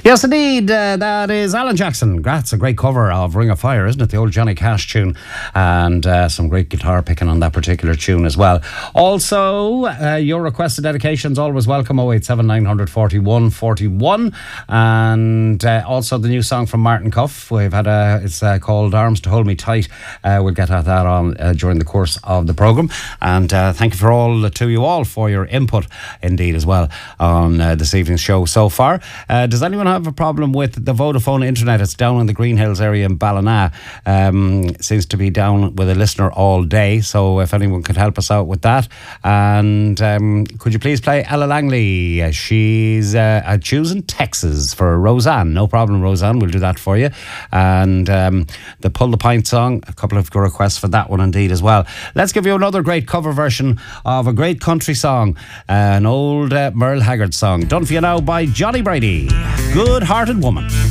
Yes, indeed. That is Alan Jackson. That's a great cover of Ring of Fire, isn't it? The old Johnny Cash tune. And some great guitar picking on that particular tune as well. Also, your requested dedications always welcome. 087 941 41. And also the new song from Martin Cuff. We've had it's called Arms to Hold Me Tight. We'll get at that on during the course of the programme. And thank you to you all for your input indeed as well on this evening's show so far. Does anyone have a problem with the Vodafone internet? It's down in the Green Hills area in Ballina. Seems to be down with a listener all day, so if anyone could help us out with that. And could you please play Ella Langley? She's choosing Texas for Roseanne. No problem, Roseanne, we'll do that for you. And the Pull the Pint song, a couple of requests for that one indeed as well. Let's give you another great cover version of a great country song, an old Merle Haggard song, done for you now by Johnny Brady. Good Hearted Woman.